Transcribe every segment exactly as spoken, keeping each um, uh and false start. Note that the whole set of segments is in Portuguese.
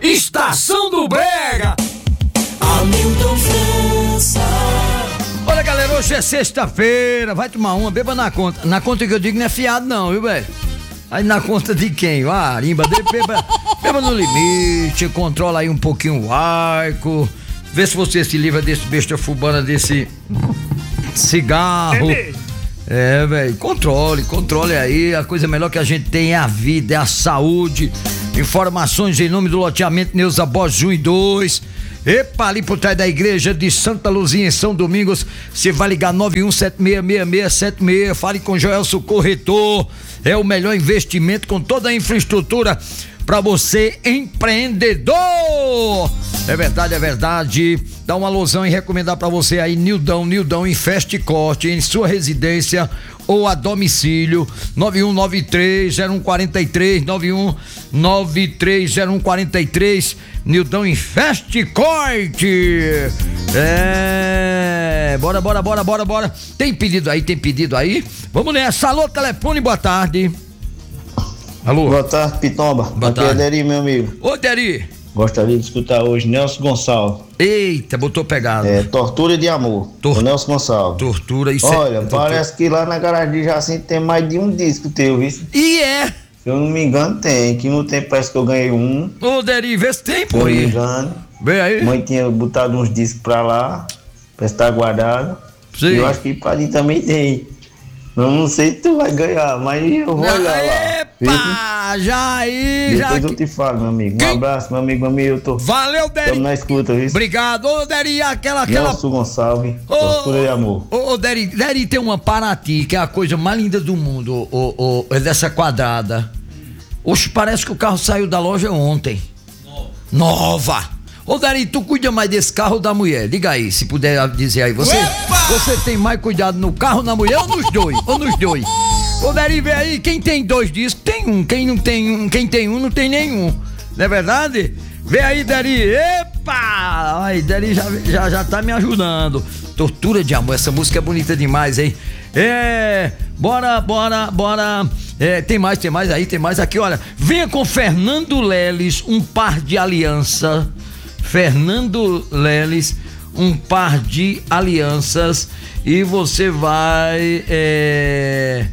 Estação do Brega. Hamilton França. Olha, galera, hoje é sexta-feira, vai tomar uma, beba na conta. Na conta que eu digo não é fiado não, viu, velho? Aí na conta de quem? Ah, arimba, beba, beba no limite, controla aí um pouquinho o arco, vê se você se livra desse besta fubana, desse cigarro. É, velho, controle, controle aí, a coisa melhor que a gente tem é a vida, é a saúde. Informações em nome do loteamento Neuza Borges um e dois. Epa, ali por trás da igreja de Santa Luzinha em São Domingos, você vai ligar nove um sete seis seis seis sete seis, fale com Joelso Corretor, é o melhor investimento com toda a infraestrutura para você, empreendedor. É verdade, é verdade. Dá uma alusão e recomendar para você aí Nildão, Nildão em Fast Corte, em sua residência ou a domicílio. Nove um nove três zero um quatro três, nove um nove três zero um quatro três, Nildão em Fast Corte. É, bora, bora, bora, bora, bora. Tem pedido aí, tem pedido aí? Vamos nessa. Alô, telefone, boa tarde. Alô. Boa tarde, Pitomba. Boa Aqui tarde. é Deri, meu amigo. Ô, Deri. Gostaria de escutar hoje Nelson Gonçalves. Eita, botou pegado. É, Tortura de Amor. Tor- O Nelson Gonçalves. Tortura, isso Olha, é... parece que lá na garagem de Jacinto tem mais de um disco teu, viu? Se E é. eu não me engano, tem. Que no tempo parece que eu ganhei um. Ô, Deri, vê se tem, Se eu pô. não me aí. engano. Vem aí. Mãe tinha botado uns discos pra lá. Pra estar guardado. Sim. Eu acho que pra mim também tem. Eu não sei se tu vai ganhar, mas eu vou olhar lá. Viu? Epa, já aí, já. Depois eu te falo, meu amigo. Quem? Um abraço, meu amigo Hamilton. Valeu, Deri. Estamos na escuta, viu? Obrigado. Ô, Deri, aquela, aquela... Nelson Gonçalves, Ô, Tortura de Amor. Ô, ô, Deri, Deri tem uma Paraty, que é a coisa mais linda do mundo, ô, ô, é dessa quadrada. Oxe, parece que o carro saiu da loja ontem. Nova. Nova. Ô, Deri, tu cuida mais desse carro ou da mulher? Diga aí, se puder dizer aí. Você, você tem mais cuidado no carro, na mulher ou nos dois? Ou nos dois? Ô, Deri, vê aí, quem tem dois discos tem um. Quem não tem um, quem tem um não tem nenhum. Não é verdade? Vê aí, Deri. Epa! Ai, Deri já, já, já tá me ajudando. Tortura de Amor, essa música é bonita demais, hein? É, bora, bora, bora. É, tem mais, tem mais aí, tem mais aqui, olha. Venha com Fernando Leles, um par de aliança. Fernando Leles, um par de alianças. E você vai. É...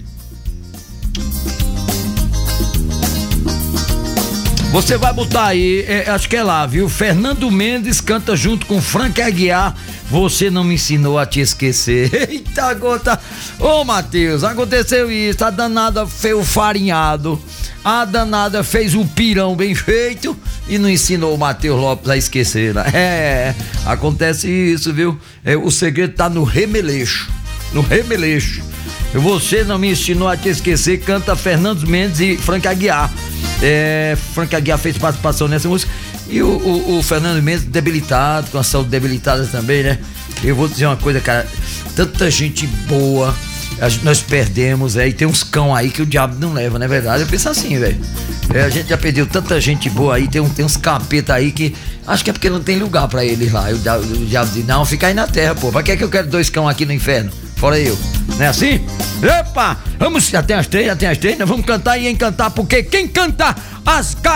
Você vai botar aí, é, acho que é lá, viu? Fernando Mendes canta junto com Frank Aguiar. Você não me ensinou a te esquecer. Eita, gota. Ô, Matheus, aconteceu isso. A danada fez o farinhado. A danada fez o pirão bem feito e não ensinou o Matheus Lopes a esquecer, né? É, acontece isso, viu? É, o segredo tá no remeleixo. No remeleixo. Você não me ensinou a te esquecer, canta Fernando Mendes e Frank Aguiar. É, Frank Aguiar fez participação nessa música. E o, o, o Fernando Mendes debilitado, com a saúde debilitada também, né? Eu vou dizer uma coisa, cara. Tanta gente boa a gente, nós perdemos, aí é, tem uns cão aí que o diabo não leva, não é verdade? Eu penso assim, velho. É, a gente já perdeu tanta gente boa aí, tem, um, tem uns capeta aí que acho que é porque não tem lugar pra eles lá. O, o, o diabo diz, não, fica aí na terra, pô. Pra que é que eu quero dois cão aqui no inferno? Fora eu. Não é assim? Epa! Vamos, já tem as três, já tem as três, nós vamos cantar e encantar, porque quem canta as